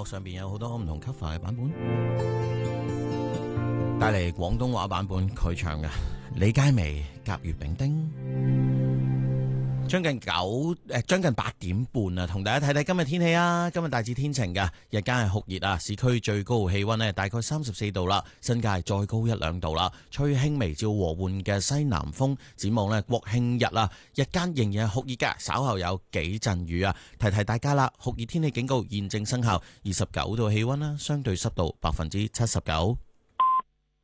樂上邊有好多唔同 cover 嘅版本，帶嚟廣東話版本佢唱嘅李佳薇甲乙丙丁。將近8點半啊，同大家睇睇今日天氣啊。今日大致天晴嘅，日間係酷熱啊，市區最高氣溫呢大概34度啦，新界再高1-2度啦，吹輕微至和緩嘅西南風。展望呢國慶日啊，日間仍然係酷熱嘅，稍後有幾陣雨啊。提提大家啦，酷熱天氣警告現正生效，29度氣溫啦，相對濕度79%。